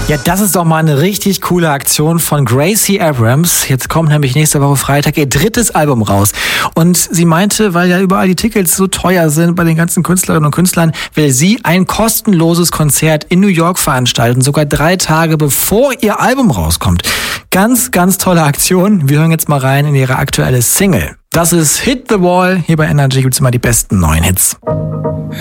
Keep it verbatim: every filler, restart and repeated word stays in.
Ja, das ist doch mal eine richtig coole Aktion von Gracie Abrams. Jetzt kommt nämlich nächste Woche Freitag ihr drittes Album raus. Und sie meinte, weil ja überall die Tickets so teuer sind bei den ganzen Künstlerinnen und Künstlern, will sie ein kostenloses Konzert in New York veranstalten, sogar drei Tage bevor ihr Album rauskommt. Ganz, ganz tolle Aktion. Wir hören jetzt mal rein in ihre aktuelle Single. Das ist Hit the Wall. Hier bei Energy gibt's immer die besten neuen Hits.